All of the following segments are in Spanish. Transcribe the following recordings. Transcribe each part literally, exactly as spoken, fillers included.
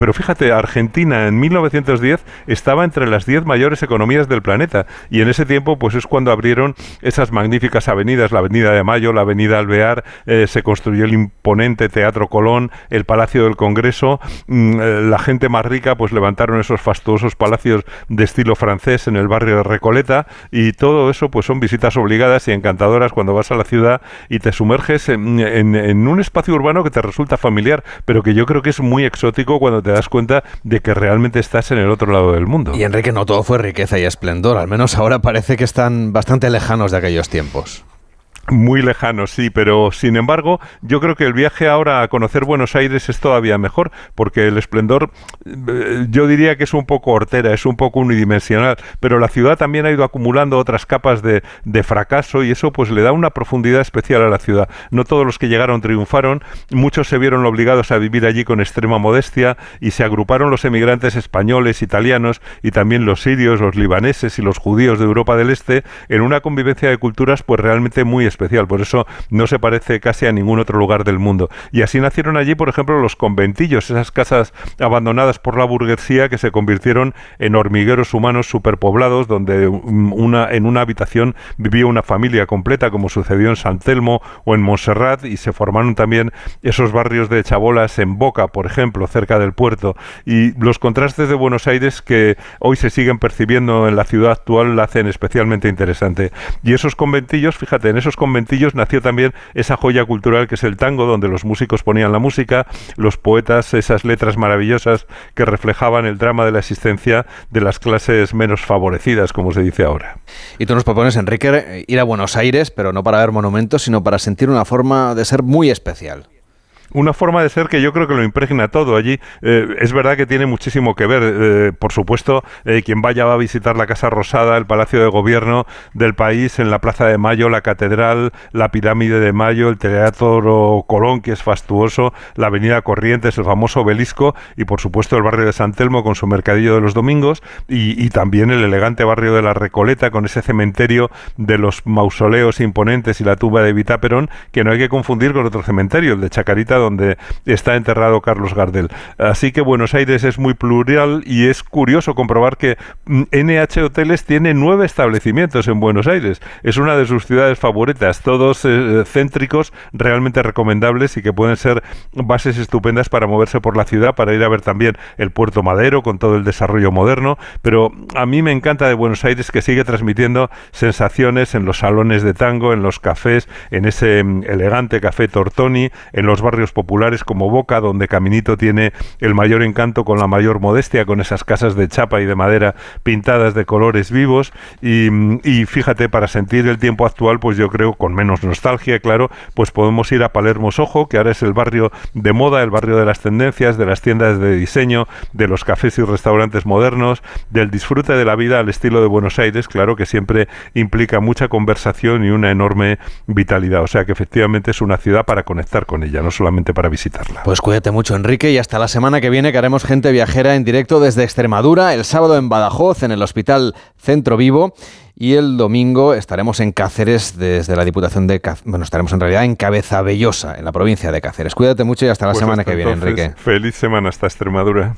Pero fíjate, Argentina en mil novecientos diez estaba entre las diez mayores economías del planeta y en ese tiempo pues es cuando abrieron esas magníficas avenidas, la Avenida de Mayo, la Avenida Alvear, eh, se construyó el imponente Teatro Colón, el Palacio del Congreso, mmm, eh, la gente más rica pues levantaron esos fastuosos palacios de estilo francés en el barrio de Recoleta y todo eso pues son visitas obligadas y encantadoras cuando vas a la ciudad y te sumerges en, en, en un espacio urbano que te resulta familiar, pero que yo creo que es muy exótico cuando te das cuenta de que realmente estás en el otro lado del mundo. Y Enrique, no todo fue riqueza y esplendor, al menos ahora parece que están bastante lejanos de aquellos tiempos. Muy lejano, sí, pero sin embargo yo creo que el viaje ahora a conocer Buenos Aires es todavía mejor, porque el esplendor eh, yo diría que es un poco hortera, es un poco unidimensional, pero la ciudad también ha ido acumulando otras capas de, de fracaso y eso pues le da una profundidad especial a la ciudad. No todos los que llegaron triunfaron, muchos se vieron obligados a vivir allí con extrema modestia y se agruparon los emigrantes españoles, italianos y también los sirios, los libaneses y los judíos de Europa del Este en una convivencia de culturas pues realmente muy especial, por eso no se parece casi a ningún otro lugar del mundo. Y así nacieron allí, por ejemplo, los conventillos, esas casas abandonadas por la burguesía que se convirtieron en hormigueros humanos superpoblados, donde una, en una habitación vivía una familia completa, como sucedió en San Telmo o en Montserrat, y se formaron también esos barrios de chabolas en Boca, por ejemplo, cerca del puerto. Y los contrastes de Buenos Aires que hoy se siguen percibiendo en la ciudad actual la hacen especialmente interesante. Y esos conventillos, fíjate, en esos conventillos nació también esa joya cultural que es el tango, donde los músicos ponían la música, los poetas esas letras maravillosas que reflejaban el drama de la existencia de las clases menos favorecidas, como se dice ahora. Y tú nos propones, Enrique, ir a Buenos Aires, pero no para ver monumentos, sino para sentir una forma de ser muy especial. Una forma de ser que yo creo que lo impregna todo allí. Eh, es verdad que tiene muchísimo que ver. Eh, por supuesto, eh, quien vaya va a visitar la Casa Rosada, el Palacio de Gobierno del país, en la Plaza de Mayo, la Catedral, la Pirámide de Mayo, el Teatro Colón, que es fastuoso, la Avenida Corrientes, el famoso Obelisco, y por supuesto el barrio de San Telmo con su mercadillo de los domingos, y, y también el elegante barrio de la Recoleta con ese cementerio de los mausoleos imponentes y la tumba de Evita Perón, que no hay que confundir con otro cementerio, el de Chacarita, donde está enterrado Carlos Gardel. Así que Buenos Aires es muy plural y es curioso comprobar que N H Hoteles tiene nueve establecimientos en Buenos Aires. Es una de sus ciudades favoritas, todos eh, céntricos, realmente recomendables y que pueden ser bases estupendas para moverse por la ciudad, para ir a ver también el Puerto Madero con todo el desarrollo moderno. Pero a mí me encanta de Buenos Aires que sigue transmitiendo sensaciones en los salones de tango, en los cafés, en ese mm, elegante café Tortoni, en los barrios populares como Boca, donde Caminito tiene el mayor encanto con la mayor modestia, con esas casas de chapa y de madera pintadas de colores vivos y, y fíjate, para sentir el tiempo actual, pues yo creo, con menos nostalgia, claro, pues podemos ir a Palermo Soho, que ahora es el barrio de moda, el barrio de las tendencias, de las tiendas de diseño, de los cafés y restaurantes modernos, del disfrute de la vida al estilo de Buenos Aires, claro, que siempre implica mucha conversación y una enorme vitalidad, o sea que efectivamente es una ciudad para conectar con ella, no solamente para visitarla. Pues cuídate mucho, Enrique, y hasta la semana que viene, que haremos Gente Viajera en directo desde Extremadura, el sábado en Badajoz, en el Hospital Centro Vivo, y el domingo estaremos en Cáceres desde la Diputación de Cáceres, bueno, estaremos en realidad en Cabezabellosa, en la provincia de Cáceres. Cuídate mucho y hasta la pues semana hasta que viene, entonces, Enrique. Feliz semana hasta Extremadura.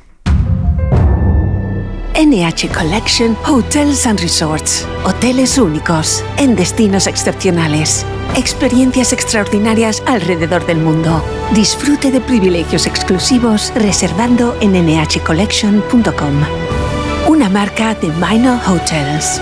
N H Collection Hotels and Resorts. Hoteles únicos, en destinos excepcionales. Experiencias extraordinarias alrededor del mundo. Disfrute de privilegios exclusivos reservando en ene hache collection punto com. Una marca de Minor Hotels.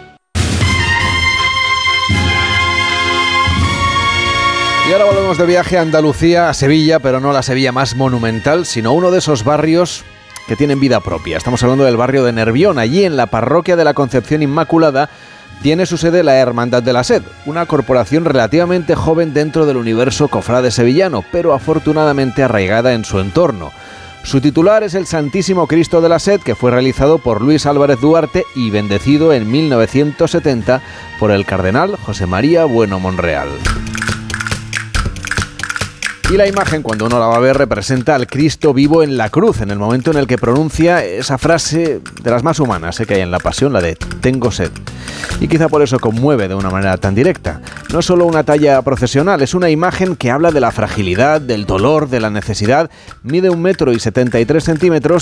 Y ahora volvemos de viaje a Andalucía, a Sevilla, pero no la Sevilla más monumental, sino uno de esos barrios que tienen vida propia. Estamos hablando del barrio de Nervión. Allí, en la parroquia de la Concepción Inmaculada, tiene su sede la Hermandad de la Sed, una corporación relativamente joven dentro del universo cofrade sevillano, pero afortunadamente arraigada en su entorno. Su titular es el Santísimo Cristo de la Sed, que fue realizado por Luis Álvarez Duarte y bendecido en mil novecientos setenta por el cardenal José María Bueno Monreal. Y la imagen, cuando uno la va a ver, representa al Cristo vivo en la cruz, en el momento en el que pronuncia esa frase de las más humanas ¿eh? que hay en la pasión, la de tengo sed. Y quizá por eso conmueve de una manera tan directa. No es solo una talla procesional, es una imagen que habla de la fragilidad, del dolor, de la necesidad. Mide un metro y setenta y tres centímetros